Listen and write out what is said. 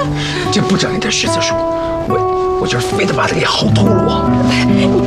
这不整你的狮子树，我今儿非得把它给薅秃噜。